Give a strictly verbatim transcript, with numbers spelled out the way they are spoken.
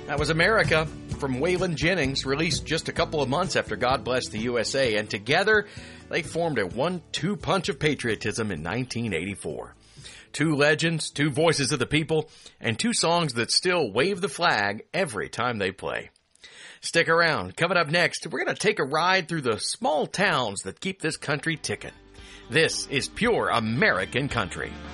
That was America from Waylon Jennings, released just a couple of months after God Bless the U S A, and together they formed a one two punch of patriotism in nineteen eighty-four. Two legends, two voices of the people, and two songs that still wave the flag every time they play. Stick around. Coming up next, we're going to take a ride through the small towns that keep this country ticking. This is Pure American Country.